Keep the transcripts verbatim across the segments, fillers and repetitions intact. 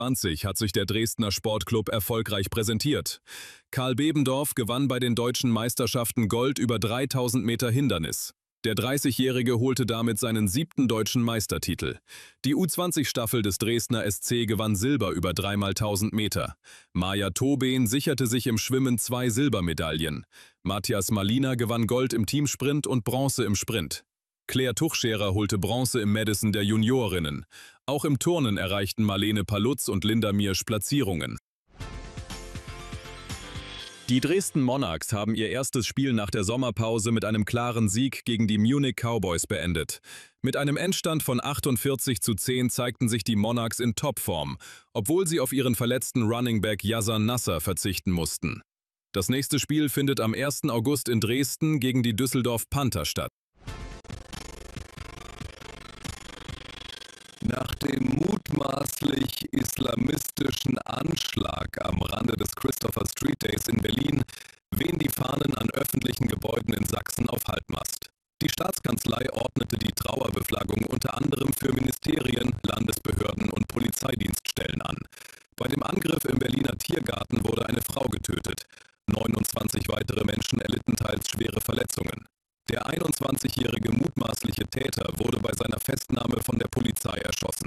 zwanzig hat sich der Dresdner Sportclub erfolgreich präsentiert. Karl Bebendorf gewann bei den deutschen Meisterschaften Gold über dreitausend Meter Hindernis. Der dreißigjährige holte damit seinen siebten deutschen Meistertitel. Die U zwanzig-Staffel des Dresdner S C gewann Silber über dreimal tausend Meter. Maja Tobeen sicherte sich im Schwimmen zwei Silbermedaillen. Matthias Malina gewann Gold im Teamsprint und Bronze im Sprint. Claire Tuchscherer holte Bronze im Madison der Juniorinnen. Auch im Turnen erreichten Marlene Palutz und Linda Miersch Platzierungen. Die Dresden Monarchs haben ihr erstes Spiel nach der Sommerpause mit einem klaren Sieg gegen die Munich Cowboys beendet. Mit einem Endstand von achtundvierzig zu zehn zeigten sich die Monarchs in Topform, obwohl sie auf ihren verletzten Running Back Yazan Nasser verzichten mussten. Das nächste Spiel findet am ersten August in Dresden gegen die Düsseldorf Panther statt. Nach dem mutmaßlich islamistischen Anschlag am Rande des Christopher Street Days in Berlin wehen die Fahnen an öffentlichen Gebäuden in Sachsen auf Halbmast. Die Staatskanzlei ordnete die Trauerbeflaggung unter anderem für Ministerien, Landesbehörden und Polizeidienststellen an. Bei dem Angriff im Berliner Tiergarten wurde eine Frau getötet. neunundzwanzig weitere Menschen erlitten teils schwere Verletzungen. Der einundzwanzigjährige mutmaßliche Täter wurde bei seiner Festnahme von der Polizei erschossen.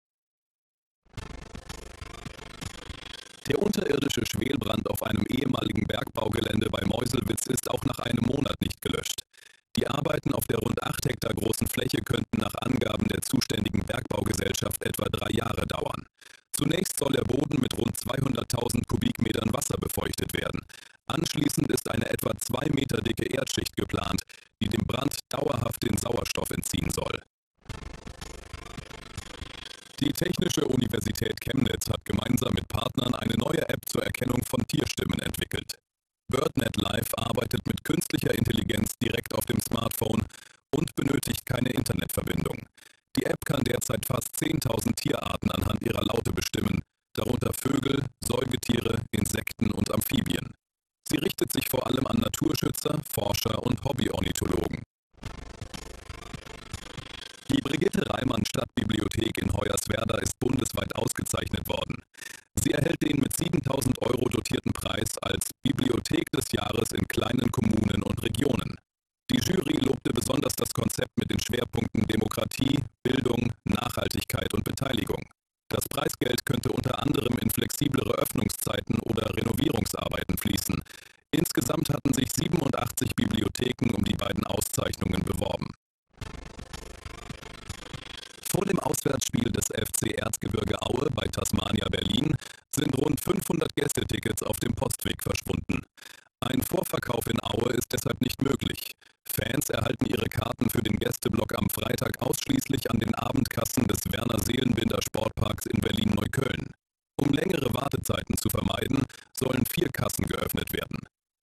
Der unterirdische Schwelbrand auf einem ehemaligen Bergbaugelände bei Meuselwitz ist auch nach einem Monat nicht gelöscht. Die Arbeiten auf der rund acht Hektar großen Fläche könnten nach Angaben der zuständigen Bergbaugesellschaft etwa drei Jahre dauern. Zunächst soll der Boden mit rund zweihunderttausend Kubikmetern Wasser befeuchtet werden. Anschließend ist eine etwa zwei Meter dicke Erdschicht geplant, die dem Brand dauerhaft den Sauerstoff entziehen soll. Die Technische Universität Chemnitz hat gemeinsam mit Partnern eine neue App zur Erkennung von Tierstimmen entwickelt. BirdNet Live arbeitet mit künstlicher Intelligenz direkt auf dem Smartphone und benötigt keine Internetverbindung. Die App kann derzeit fast zehntausend Tierarten anhand ihrer Laute bestimmen, darunter Vögel, Säugetiere, Insekten und Amphibien. Sie richtet sich vor allem an Naturschützer, Forscher und Hobbyornithologen. Die Brigitte Reimann Stadtbibliothek in Hoyerswerda ist bundesweit ausgezeichnet worden. Sie erhält den mit siebentausend Euro dotierten Preis als Bibliothek des Jahres in kleinen Kommunen und Regionen. Die Jury lobte besonders das Konzept mit den Schwerpunkten Demokratie, Bildung, Nachhaltigkeit und Beteiligung. Das Preisgeld könnte unter anderem in flexiblere Öffnungszeiten oder Renovierungsarbeiten fließen. Insgesamt hatten sich siebenundachtzig Bibliotheken um die beiden Auszeichnungen beworben. Vor dem Auswärtsspiel des F C Erzgebirge Aue bei Tasmania Berlin sind rund fünfhundert Gästetickets auf dem Postweg verschwunden. Ein Vorverkauf in Aue ist deshalb nicht möglich. Fans erhalten ihre Karten für den Gästeblock am Freitag ausschließlich an den Abendkassen des Werner-Seelenbinder Sportparks in Berlin-Neukölln. Um längere Wartezeiten zu vermeiden, sollen vier Kassen geöffnet werden.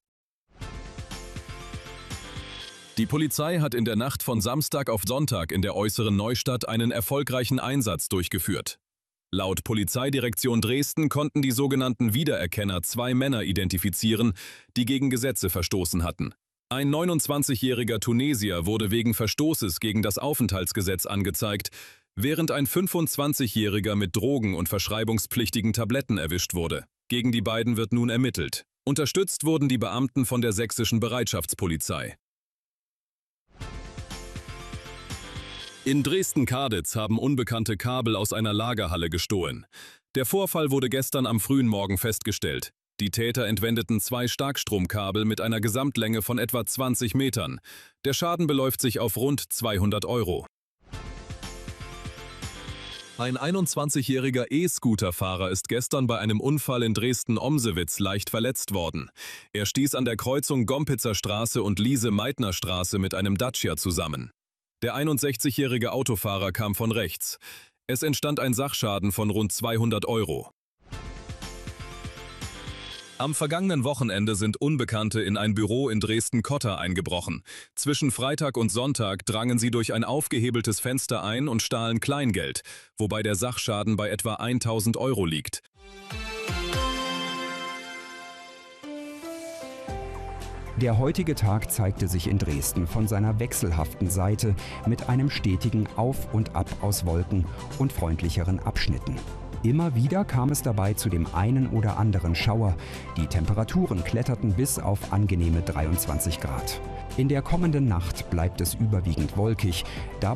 Die Polizei hat in der Nacht von Samstag auf Sonntag in der äußeren Neustadt einen erfolgreichen Einsatz durchgeführt. Laut Polizeidirektion Dresden konnten die sogenannten Wiedererkenner zwei Männer identifizieren, die gegen Gesetze verstoßen hatten. Ein neunundzwanzigjähriger Tunesier wurde wegen Verstoßes gegen das Aufenthaltsgesetz angezeigt, während ein fünfundzwanzigjähriger mit Drogen und verschreibungspflichtigen Tabletten erwischt wurde. Gegen die beiden wird nun ermittelt. Unterstützt wurden die Beamten von der sächsischen Bereitschaftspolizei. In Dresden-Karditz haben Unbekannte Kabel aus einer Lagerhalle gestohlen. Der Vorfall wurde gestern am frühen Morgen festgestellt. Die Täter entwendeten zwei Starkstromkabel mit einer Gesamtlänge von etwa zwanzig Metern. Der Schaden beläuft sich auf rund zweihundert Euro. Ein einundzwanzigjähriger E-Scooter-Fahrer ist gestern bei einem Unfall in Dresden-Omsewitz leicht verletzt worden. Er stieß an der Kreuzung Gompitzer Straße und Liese-Meitner Straße mit einem Dacia zusammen. Der einundsechzigjährige Autofahrer kam von rechts. Es entstand ein Sachschaden von rund zweihundert Euro. Am vergangenen Wochenende sind Unbekannte in ein Büro in Dresden-Kotter eingebrochen. Zwischen Freitag und Sonntag drangen sie durch ein aufgehebeltes Fenster ein und stahlen Kleingeld, wobei der Sachschaden bei etwa tausend Euro liegt. Der heutige Tag zeigte sich in Dresden von seiner wechselhaften Seite mit einem stetigen Auf und Ab aus Wolken und freundlicheren Abschnitten. Immer wieder kam es dabei zu dem einen oder anderen Schauer. Die Temperaturen kletterten bis auf angenehme dreiundzwanzig Grad. In der kommenden Nacht bleibt es überwiegend wolkig. Dabei